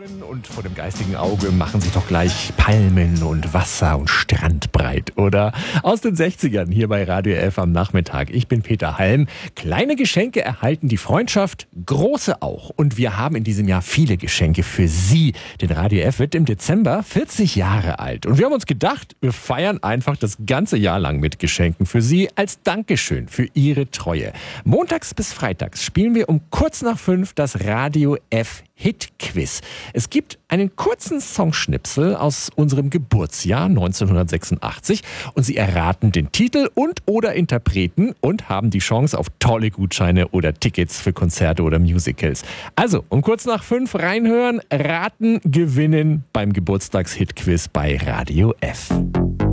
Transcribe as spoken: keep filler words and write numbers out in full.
Und vor dem geistigen Auge machen sich doch gleich Palmen und Wasser und Strand breit, oder? Aus den sechzigern hier bei Radio F am Nachmittag. Ich bin Peter Halm. Kleine Geschenke erhalten die Freundschaft, große auch. Und wir haben in diesem Jahr viele Geschenke für Sie. Denn Radio F wird im Dezember vierzig Jahre alt. Und wir haben uns gedacht, wir feiern einfach das ganze Jahr lang mit Geschenken für Sie als Dankeschön für Ihre Treue. Montags bis freitags spielen wir um kurz nach fünf das Radio F Hit-Quiz. Es gibt einen kurzen Songschnipsel aus unserem Geburtsjahr neunzehnhundertsechsundachtzig und Sie erraten den Titel und oder Interpreten und haben die Chance auf tolle Gutscheine oder Tickets für Konzerte oder Musicals. Also um kurz nach fünf reinhören, raten, gewinnen beim Geburtstags-Hit-Quiz bei Radio F.